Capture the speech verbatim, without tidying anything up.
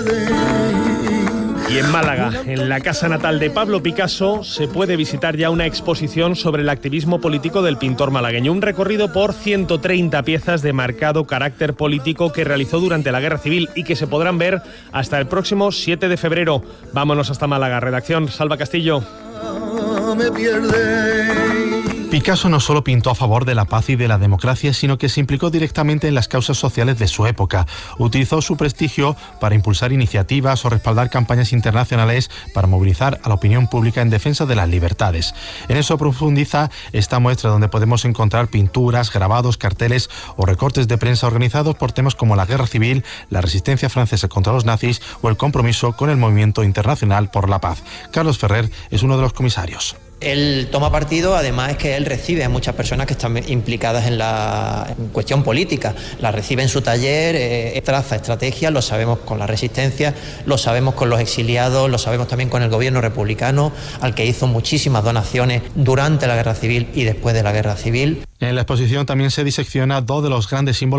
Y en Málaga, en la casa natal de Pablo Picasso, se puede visitar ya una exposición sobre el activismo político del pintor malagueño. Un recorrido por ciento treinta piezas de marcado carácter político que realizó durante la Guerra Civil y que se podrán ver hasta el próximo siete de febrero. Vámonos hasta Málaga. Redacción, Salva Castillo. Me pierde. Picasso no solo pintó a favor de la paz y de la democracia, sino que se implicó directamente en las causas sociales de su época. Utilizó su prestigio para impulsar iniciativas o respaldar campañas internacionales para movilizar a la opinión pública en defensa de las libertades. En eso profundiza esta muestra, donde podemos encontrar pinturas, grabados, carteles o recortes de prensa organizados por temas como la guerra civil, la resistencia francesa contra los nazis o el compromiso con el movimiento internacional por la paz. Carlos Ferrer es uno de los comisarios. Él toma partido, además es que él recibe a muchas personas que están implicadas en la en cuestión política. La recibe en su taller, eh, traza estrategias, lo sabemos con la resistencia, lo sabemos con los exiliados, lo sabemos también con el gobierno republicano, al que hizo muchísimas donaciones durante la Guerra Civil y después de la Guerra Civil. En la exposición también se disecciona dos de los grandes símbolos